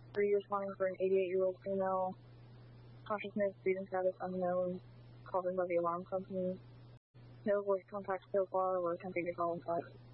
Are you responding for an 88-year-old female? Consciousness, breathing status unknown. Called in by the alarm company. No voice contact so far. We're attempting to call inside.